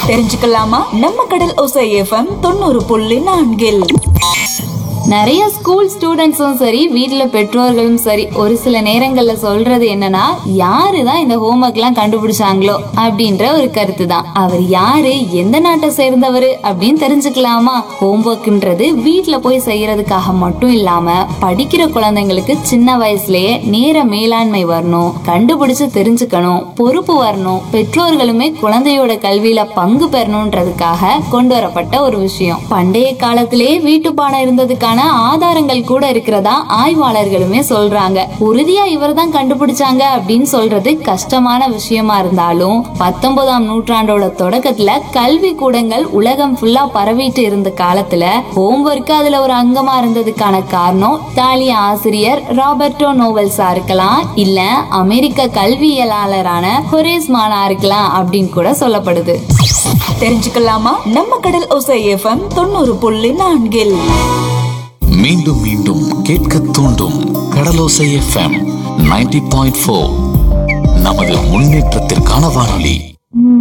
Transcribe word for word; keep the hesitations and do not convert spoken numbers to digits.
தெரிஞ்சுக்கலாமா? நம்ம கடல் ஓசை எஃப்எம் தொண்ணூறு புள்ளி நான்கில் நிறைய ஸ்கூல் ஸ்டூடெண்ட்ஸும் சரி, வீட்டுல பெற்றோர்களும் சரி, ஒரு சில நேரங்கள்ல சொல்றது என்னன்னா, யாருதான் இந்த ஹோம்ஒர்க் எல்லாம் கண்டுபிடிச்சாங்களோ அப்படின்ற ஒரு கருத்து தான். அவர் யாரு, எந்த நாட்டை சேர்ந்தவரு அப்படின்னு தெரிஞ்சுக்கலாமா? ஹோம்ஒர்க்ன்றது வீட்டுல போய் செய்யறதுக்காக மட்டும் இல்லாம, படிக்கிற குழந்தைங்களுக்கு சின்ன வயசுலயே நேர மேலாண்மை வரணும், கண்டுபிடிச்சு தெரிஞ்சுக்கணும், பொறுப்பு வரணும், பெற்றோர்களுமே குழந்தையோட கல்வியில பங்கு பெறணும்ன்றதுக்காக கொண்டு வரப்பட்ட ஒரு விஷயம். பண்டைய காலத்திலேயே வீட்டு பாடம் இருந்ததுக்கான ஆதாரங்கள் கூட இருக்கிறதா ஆய்வாளர்களுமே சொல்றாங்க. உறுதியா இவர் தான் கண்டுபிடிச்சாங்க அப்படின்னு சொல்றது கஷ்டமான விஷயமா இருந்தாலும், பத்தொன்பதாம் நூற்றாண்டோட தொடக்கத்துல கல்வி கூடங்கள் உலகம் ஃபுல்லா பரவிட்டு இருந்த காலத்துல ஹோம்ஒர்க் அதுல ஒரு அங்கமா இருந்ததுக்கான காரணம் இத்தாலிய ஆசிரியர் ராபர்டோ நோவல்ஸா இருக்கலாம், இல்ல அமெரிக்க கல்வியலாளரான ஹொரேஸ் மானா இருக்கலாம் அப்படின்னு கூட சொல்லப்படுது. தெரிஞ்சுக்கலாமா? நம்ம கடல் ஓசை எஃப்எம் தொண்ணூறு புள்ளி நான்கில் மீண்டும் மீண்டும் கேட்க தூண்டும் கடலோசை எஃப்எம் நைன்டி பாயிண்ட் ஃபோர் நமது முன்னேற்றத்திற்கான வானொலி.